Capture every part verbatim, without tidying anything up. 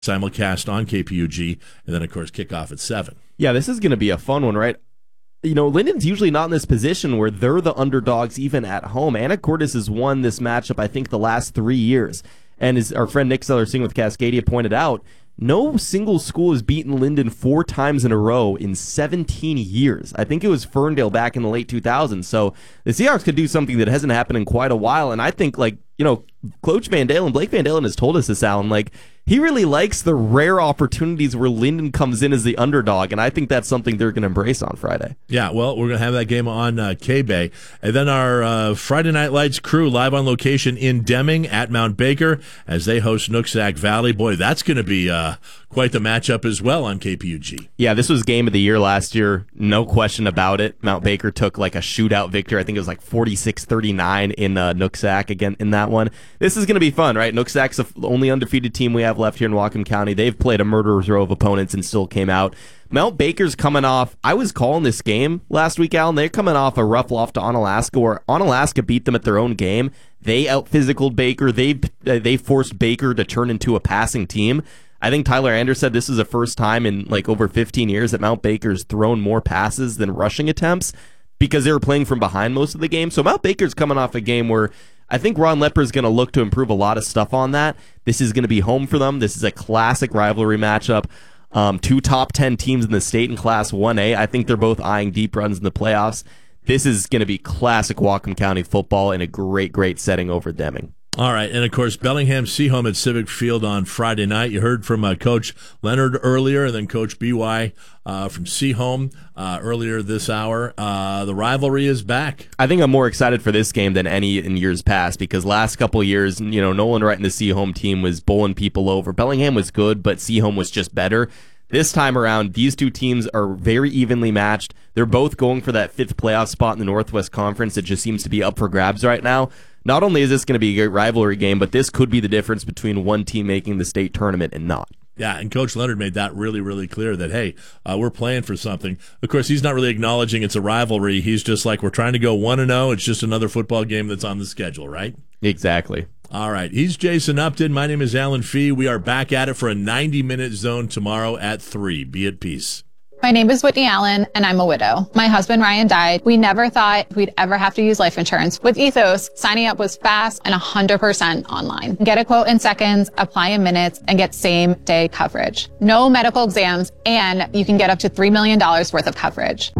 simulcast on K P U G, and then, of course, kickoff at seven. Yeah, this is going to be a fun one, right? You know, Linden's usually not in this position where they're the underdogs even at home. Anacortes has won this matchup, I think, the last three years. And as our friend Nick Sellersing with Cascadia pointed out, no single school has beaten Linden four times in a row in seventeen years. I think it was Ferndale back in the late two thousands. So the Seahawks could do something that hasn't happened in quite a while. And I think, like, you know, Coach Van Dalen, Blake Van Dalen has told us this, Alan, like, he really likes the rare opportunities where Linden comes in as the underdog, and I think that's something they're going to embrace on Friday. Yeah, well, we're going to have that game on uh, K-Bay. And then our uh, Friday Night Lights crew live on location in Deming at Mount Baker as they host Nooksack Valley. Boy, that's going to be uh, quite the matchup as well on K P U G. Yeah, this was game of the year last year, no question about it. Mount Baker took like a shootout victory. I think it was like forty-six thirty-nine in uh, Nooksack again in that one. This is going to be fun, right? Nooksack's the only undefeated team we have left here in Whatcom County. They've played a murderer's row of opponents and still came out. Mount Baker's coming off, I was calling this game last week, Alan. They're coming off a rough loss to Onalaska where Onalaska beat them at their own game. They out-physicaled Baker. They they forced Baker to turn into a passing team. I think Tyler Anders said this is the first time in like over fifteen years that Mount Baker's thrown more passes than rushing attempts because they were playing from behind most of the game. So Mount Baker's coming off a game where I think Ron Lepper is going to look to improve a lot of stuff on that. This is going to be home for them. This is a classic rivalry matchup. Um, two top ten teams in the state in Class one A. I think they're both eyeing deep runs in the playoffs. This is going to be classic Whatcom County football in a great, great setting over Deming. All right, and of course, Bellingham Seaholm at Civic Field on Friday night. You heard from uh, Coach Leonard earlier, and then Coach B Y uh, from Seaholm uh, earlier this hour. Uh, the rivalry is back. I think I'm more excited for this game than any in years past because last couple of years, you know, Nolan Wright and the Seaholm team was bowling people over. Bellingham was good, but Seaholm was just better. This time around, these two teams are very evenly matched. They're both going for that fifth playoff spot in the Northwest Conference. It just seems to be up for grabs right now. Not only is this going to be a great rivalry game, but this could be the difference between one team making the state tournament and not. Yeah, and Coach Leonard made that really, really clear that, hey, uh, we're playing for something. Of course, he's not really acknowledging it's a rivalry. He's just like, we're trying to go one and oh. It's just another football game that's on the schedule, right? Exactly. All right. He's Jason Upton. My name is Alan Fee. We are back at it for a ninety-minute zone tomorrow at three. Be at peace. My name is Whitney Allen, and I'm a widow. My husband, Ryan, died. We never thought we'd ever have to use life insurance. With Ethos, signing up was fast and one hundred percent online. Get a quote in seconds, apply in minutes, and get same-day coverage. No medical exams, and you can get up to three million dollars worth of coverage.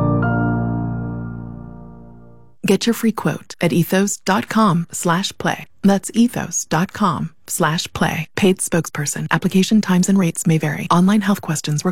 Get your free quote at ethos.com slash play. That's ethos.com slash play. Paid spokesperson. Application times and rates may vary. Online health questions required.